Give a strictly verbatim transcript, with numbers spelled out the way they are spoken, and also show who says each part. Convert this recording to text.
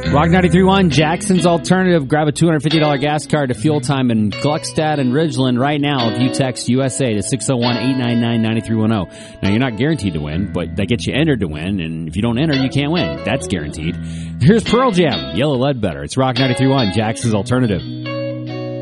Speaker 1: Rock ninety-three point one, Jackson's Alternative. Grab a two hundred fifty dollars gas card to Fuel Time in Gluckstadt and Ridgeland right now if you text U S A to six oh one, eight nine nine, nine three one oh. Now, you're not guaranteed to win, but that gets you entered to win, and if you don't enter, you can't win. That's guaranteed. Here's Pearl Jam, Yellow Ledbetter. It's Rock ninety-three point one, Jackson's Alternative.